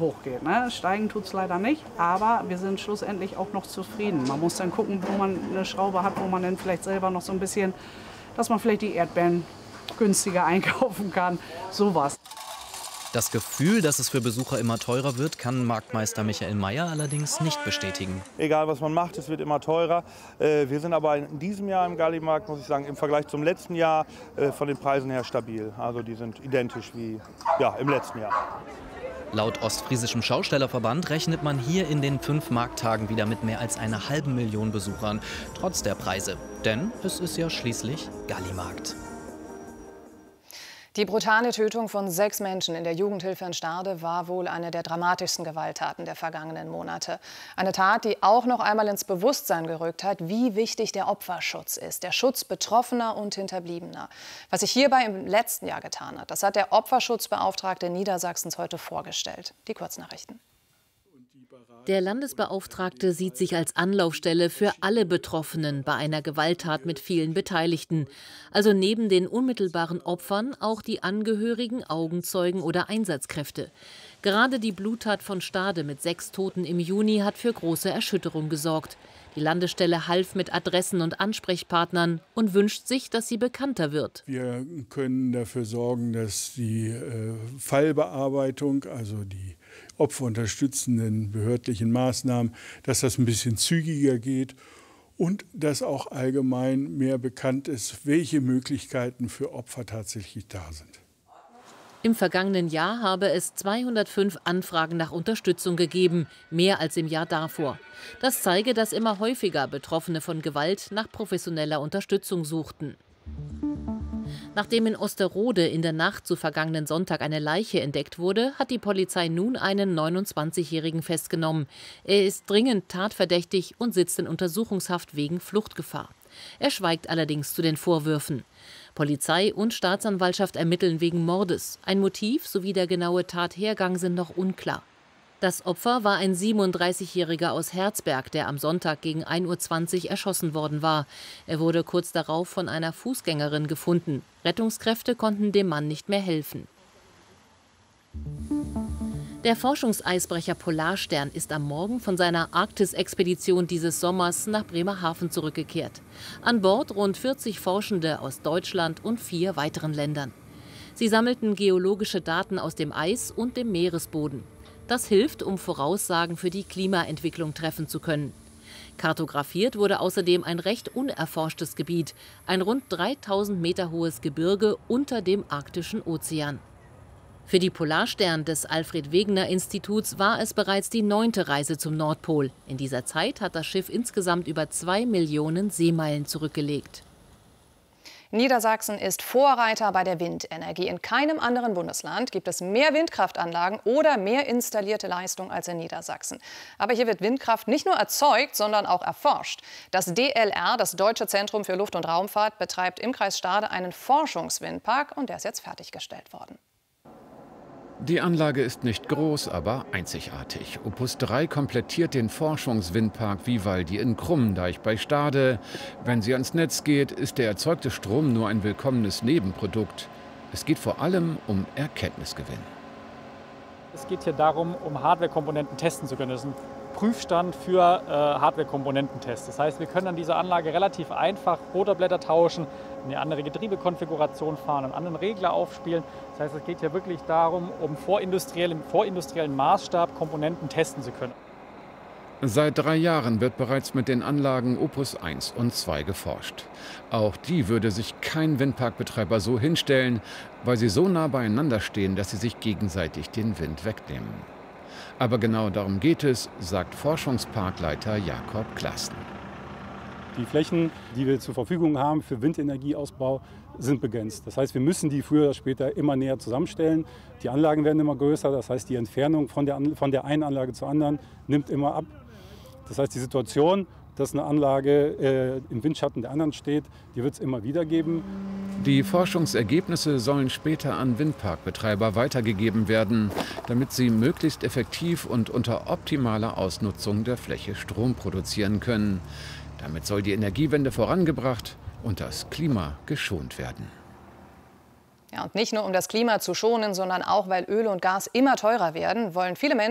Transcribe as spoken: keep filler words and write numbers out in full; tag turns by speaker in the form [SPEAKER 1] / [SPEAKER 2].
[SPEAKER 1] hochgeht. Ne? Steigen tut es leider nicht, aber wir sind schlussendlich auch noch zufrieden. Man muss dann gucken, wo man eine Schraube hat, wo man dann vielleicht selber noch so ein bisschen, dass man vielleicht die Erdbeeren günstiger einkaufen kann, sowas.
[SPEAKER 2] Das Gefühl, dass es für Besucher immer teurer wird, kann Marktmeister Michael Meyer allerdings nicht bestätigen.
[SPEAKER 3] Egal, was man macht, es wird immer teurer. Wir sind aber in diesem Jahr im Gallimarkt, muss ich sagen, im Vergleich zum letzten Jahr von den Preisen her stabil. Also die sind identisch wie ja, im letzten Jahr.
[SPEAKER 2] Laut Ostfriesischem Schaustellerverband rechnet man hier in den fünf Markttagen wieder mit mehr als einer halben Million Besuchern, trotz der Preise. Denn es ist ja schließlich Gallimarkt.
[SPEAKER 4] Die brutale Tötung von sechs Menschen in der Jugendhilfe in Stade war wohl eine der dramatischsten Gewalttaten der vergangenen Monate. Eine Tat, die auch noch einmal ins Bewusstsein gerückt hat, wie wichtig der Opferschutz ist, der Schutz Betroffener und Hinterbliebener. Was sich hierbei im letzten Jahr getan hat, das hat der Opferschutzbeauftragte Niedersachsens heute vorgestellt. Die Kurznachrichten.
[SPEAKER 5] Der Landesbeauftragte sieht sich als Anlaufstelle für alle Betroffenen bei einer Gewalttat mit vielen Beteiligten. Also neben den unmittelbaren Opfern auch die Angehörigen, Augenzeugen oder Einsatzkräfte. Gerade die Bluttat von Stade mit sechs Toten im Juni hat für große Erschütterung gesorgt. Die Landesstelle half mit Adressen und Ansprechpartnern und wünscht sich, dass sie bekannter wird.
[SPEAKER 6] Wir können dafür sorgen, dass die äh, Fallbearbeitung, also die opferunterstützenden behördlichen Maßnahmen, dass das ein bisschen zügiger geht und dass auch allgemein mehr bekannt ist, welche Möglichkeiten für Opfer tatsächlich da sind.
[SPEAKER 5] Im vergangenen Jahr habe es zweihundertfünf Anfragen nach Unterstützung gegeben, mehr als im Jahr davor. Das zeige, dass immer häufiger Betroffene von Gewalt nach professioneller Unterstützung suchten. Nachdem in Osterode in der Nacht zu vergangenen Sonntag eine Leiche entdeckt wurde, hat die Polizei nun einen neunundzwanzigjährigen festgenommen. Er ist dringend tatverdächtig und sitzt in Untersuchungshaft wegen Fluchtgefahr. Er schweigt allerdings zu den Vorwürfen. Polizei und Staatsanwaltschaft ermitteln wegen Mordes. Ein Motiv sowie der genaue Tathergang sind noch unklar. Das Opfer war ein siebenunddreißigjähriger aus Herzberg, der am Sonntag gegen ein Uhr zwanzig erschossen worden war. Er wurde kurz darauf von einer Fußgängerin gefunden. Rettungskräfte konnten dem Mann nicht mehr helfen. Der Forschungseisbrecher Polarstern ist am Morgen von seiner Arktis-Expedition dieses Sommers nach Bremerhaven zurückgekehrt. An Bord rund vierzig Forschende aus Deutschland und vier weiteren Ländern. Sie sammelten geologische Daten aus dem Eis und dem Meeresboden. Das hilft, um Voraussagen für die Klimaentwicklung treffen zu können. Kartografiert wurde außerdem ein recht unerforschtes Gebiet, ein rund dreitausend Meter hohes Gebirge unter dem Arktischen Ozean. Für die Polarstern des Alfred-Wegener-Instituts war es bereits die neunte Reise zum Nordpol. In dieser Zeit hat das Schiff insgesamt über zwei Millionen Seemeilen zurückgelegt.
[SPEAKER 4] Niedersachsen ist Vorreiter bei der Windenergie. In keinem anderen Bundesland gibt es mehr Windkraftanlagen oder mehr installierte Leistung als in Niedersachsen. Aber hier wird Windkraft nicht nur erzeugt, sondern auch erforscht. Das D L R, das Deutsche Zentrum für Luft- und Raumfahrt, betreibt im Kreis Stade einen Forschungswindpark und der ist jetzt fertiggestellt worden.
[SPEAKER 7] Die Anlage ist nicht groß, aber einzigartig. Opus drei komplettiert den Forschungswindpark Vivaldi in Krummendeich bei Stade. Wenn sie ans Netz geht, ist der erzeugte Strom nur ein willkommenes Nebenprodukt. Es geht vor allem um Erkenntnisgewinn.
[SPEAKER 8] Es geht hier darum, um Hardware-Komponenten testen zu können. Das ist ein Prüfstand für äh, Hardware-Komponententests. Das heißt, wir können an dieser Anlage relativ einfach Rotorblätter tauschen, eine andere Getriebekonfiguration fahren, einen anderen Regler aufspielen. Das heißt, es geht hier wirklich darum, um vorindustriell, im vorindustriellen Maßstab Komponenten testen zu können.
[SPEAKER 7] Seit drei Jahren wird bereits mit den Anlagen Opus eins und zwei geforscht. Auch die würde sich kein Windparkbetreiber so hinstellen, weil sie so nah beieinander stehen, dass sie sich gegenseitig den Wind wegnehmen. Aber genau darum geht es, sagt Forschungsparkleiter Jakob Klassen.
[SPEAKER 9] Die Flächen, die wir zur Verfügung haben für Windenergieausbau, sind begrenzt. Das heißt, wir müssen die früher oder später immer näher zusammenstellen. Die Anlagen werden immer größer, das heißt, die Entfernung von der, von der einen Anlage zur anderen nimmt immer ab. Das heißt, die Situation, dass eine Anlage äh, im Windschatten der anderen steht, die wird es immer wieder geben.
[SPEAKER 7] Die Forschungsergebnisse sollen später an Windparkbetreiber weitergegeben werden, damit sie möglichst effektiv und unter optimaler Ausnutzung der Fläche Strom produzieren können. Damit soll die Energiewende vorangebracht und das Klima geschont werden.
[SPEAKER 4] Ja, und nicht nur um das Klima zu schonen, sondern auch, weil Öl und Gas immer teurer werden, wollen viele Menschen